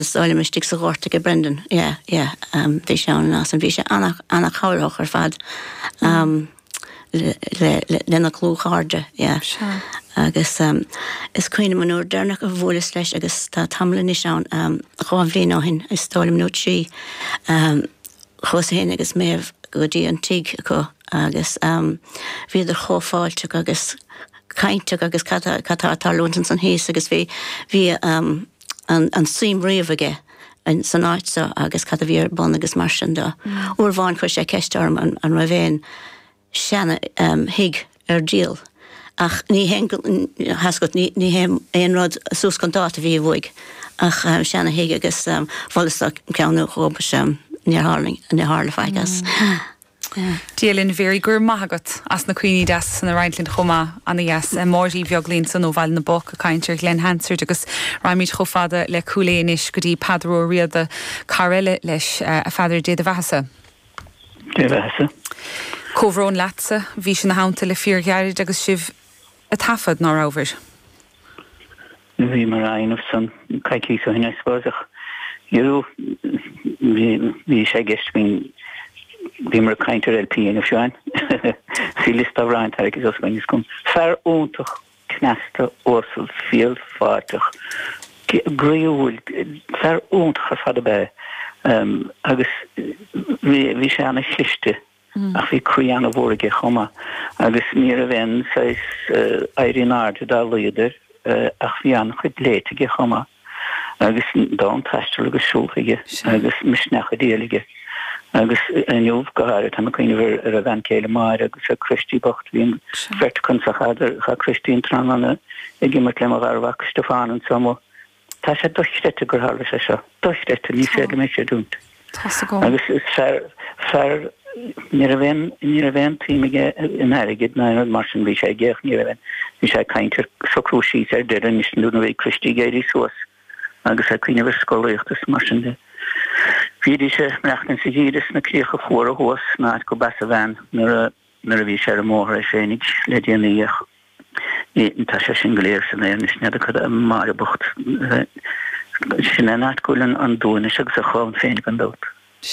Stáile me stig sa ghorta go Brendan. Bhí sé an nás an bhí sé anna cháireach ar fad. Lena clúcharde, agus is cuioine manúr dearnach a bhólas leis agus tá tamla ní seán cháin bhí áhin is stálim nó trí chus héine agus méh go dtí an tiig acu agus bhíidir chófáilte agus cainte agus catá lúntan san híos agus bhí an suim riomhaige an san áitsa agus cad a bhíar bon agus mar sin do. Uair bháin chuir sé ceistarm an ra bhéin seanna hiig ar díal. Ach ní hasgot ní hem éon rud súscandáta bhí bhuaig ach seanna hiig agus bholasteach ceanú chópa sem ní hála feigas. Díalinn very gur mahagat as na cuioine das san na Reintlinn chuma anna yes mórí bheaglín san óbhail na boc a caiintear Glenn Hansard agus raimid chofada le cúléis go dtí padró riada carile leis a fadidir déad a bheasa. Déad a bheasa. Cóhrón leatsa, bhí sin na hánta le fíorghearid agus sibh a tafad ná ábhar. Bhí mar aonmh san caiicí so hinna spásach. Iarú bhí sé gist bhí mar caintear LP in seáin. Sí list a bhráin tar agus oscain is cum. Fear óntach cneasta ósal fial fáteach. Gríúil fear óntach ar fad a bheith. Agus bhí sé anna chiste. Ach bhí cruí anna bhórige chuma. Agus ní a bhain sais éirín ard dá luidir ach bhí anna chud léitige chuma. Agus dá an taistir agus siúlchaige agus misnecha díalige. Agus aniuh gohair tá chuine bhar ar a bhain céile mar agus a Christí bocht bhíon bheirt chunsachadir cha Christín tránana I gimmert le mar bhach Stefán an samo. Tá sé dochsteite gur hála sé seo. Dochsteite ní sé mé sé dúnt. Agus fer ní a bhain tíimige in airigid na mar sin bhí sé ggéach ní a bhain. Bhí sé caiintear socrúsí ar deir an níos dúna bhí Christí géirí suas. Agus a cuine bhar scoíochttas mar sin de. Bhí sé meachtain sa díras na críocha fuór a hós ná go bas a bhain nar a bhí sé a móthir a sénig le déanaíoch. Tá sé sin goléir san éir is nead a chud a mar a bucht. Sin a náitgóilin an dúine agus a cháin féinnig an dót.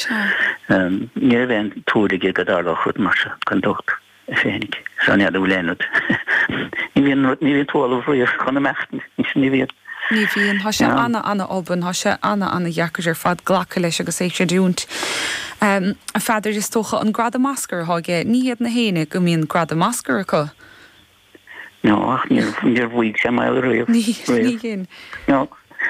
Ní a bhain túraige go dála chud mar se gan dót a féinnig. San nead a bhléanúd. Ní bhíon tóla bhríos chuna meachtain ní bhíon. Ní bhíon há sé anna oban, há sé anna dheacair fad ghlacha leis agus é sé dúnt. A fadidir is tócha an grad a mascar háige níiad na héine go míon grad a mascar acu? No, ach níor bhuaig sé meil riamh. Ní gin. No.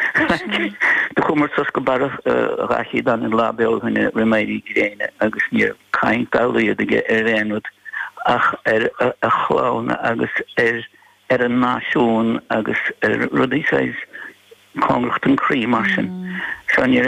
De chumar sos go bar rachi dan in label hunne remédi gréine agus níor kaint dálaige réanúd ach a chlána agus an náisiún agus rudí seis congracht an crí mar sin. So ní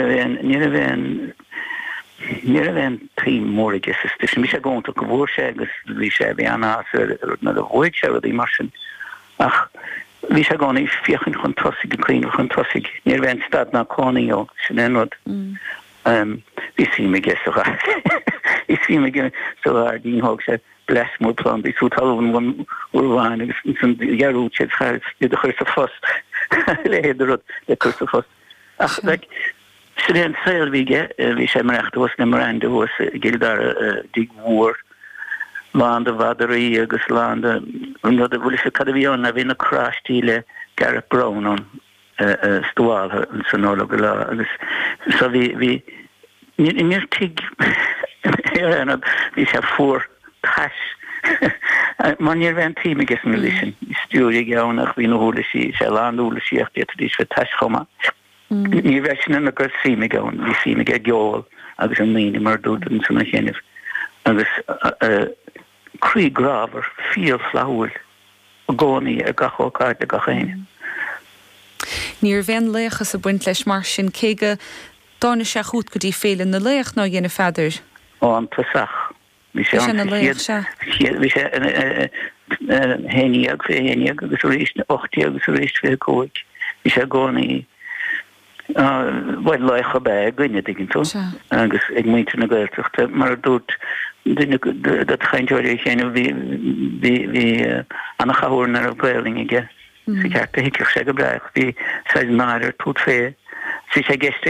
a bhain trí mórige is mi sé gonta go bhór sé agus bhí sé bhí anna na a bhid sé rudí mar sin. Ach bhí sé gána fiochan chun tosig an crín chun tosig. Ní a bhain stad na cánaío sin enrod. Bhí sí me ges a Bhí sí me ges a dín hog sé bless mór plan bhí sú talún bhain urháin agus san gearút sé chas de chur sa fost. Léhéidir le chur sa fost. Ach sé an saoil bhíige bhí sé marachta was na maranda was gildar dig mhór landa vadarí agus landa rúnda bhfuil sé cad a bhíon a bhí na crashtí le Gareth Brown an stúáil an sanóla go lá agus so bhí níor tig bhí sé fuór tais man níor bhain tíimiige san lí sin stúri geannach bhí nóla sí sé landúla síocht dé dís fe tais chomma. Ní bheith sin na gur síime gáin, bhí síime geol agus an líine mar dúdan sanna chéanamh. Agus crí grábhar fial fláúil a gcónaí a gachóáid a gachéine. Níor bhein léachas a buint leis mar sin céige dána sé chuút go dtí féile na léach ná dhéana fadidir? Ó an tasach. Bhí sé héineag fé héineag agus rééis na 8 agus rééis fé cóig. Bhí sé gcónaí bhaid leicha be gine diggin tú agus ag muinte na gailteachta mar dút dat chaintúir chéanam bhí anna chaúr ar a gailing ige sa ceartta hiicich sé go breach bhí 6 náir tút fé sé gist